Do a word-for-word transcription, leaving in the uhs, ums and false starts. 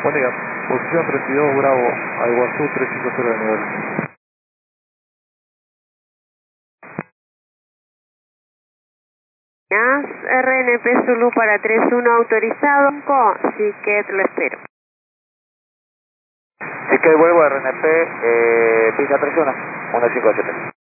Buen día. Posición treinta y dos, Bravo, a Iguazú trescientos cincuenta de nivel. R N P Zulu para treinta y uno autorizado, con Siquet lo espero. Siquet vuelvo a R N P, eh, pista treinta y uno, uno cinco siete.